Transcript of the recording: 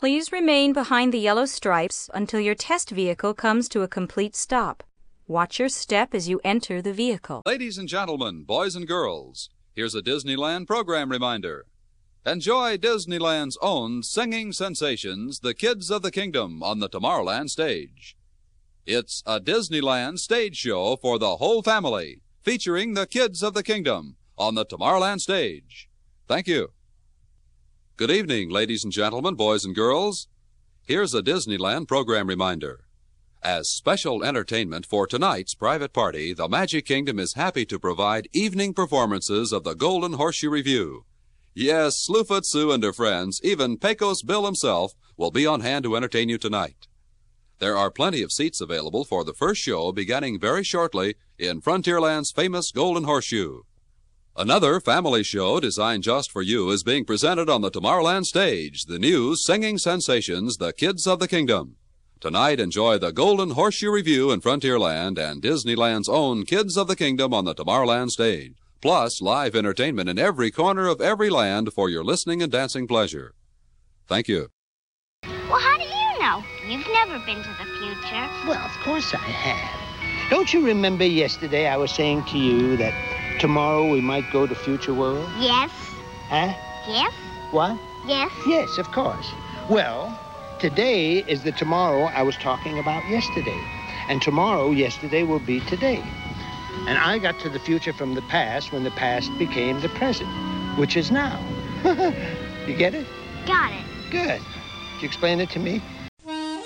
Please remain behind the yellow stripes until your test vehicle comes to a complete stop. Watch your step as you enter the vehicle. Ladies and gentlemen, boys and girls, here's a Disneyland program reminder. Enjoy Disneyland's own singing sensations, the Kids of the Kingdom, on the Tomorrowland stage. It's a Disneyland stage show for the whole family, featuring the Kids of the Kingdom on the Tomorrowland stage. Thank you. Good evening, ladies and gentlemen, boys and girls. Here's a Disneyland program reminder. As special entertainment for tonight's private party, the Magic Kingdom is happy to provide evening performances of the Golden Horseshoe Revue. Yes, Slewfoot Sue and her friends, even Pecos Bill himself, will be on hand to entertain you tonight. There are plenty of seats available for the first show beginning very shortly in Frontierland's famous Golden Horseshoe. Another family show designed just for you is being presented on the Tomorrowland stage, the new singing sensations, the Kids of the Kingdom. Tonight, enjoy the Golden Horseshoe Revue in Frontierland and Disneyland's own Kids of the Kingdom on the Tomorrowland stage, plus live entertainment in every corner of every land for your listening and dancing pleasure. Thank you. Well, how do you know? You've never been to the future. Well, of course I have. Don't you remember yesterday I was saying to you that tomorrow we might go to Future World? Yes. Huh? Yes. What? Yes. Yes, of course. Well, today is the tomorrow I was talking about yesterday. And tomorrow, yesterday, will be today. And I got to the future from the past when the past became the present, which is now. You get it? Got it. Good. Did you explain it to me?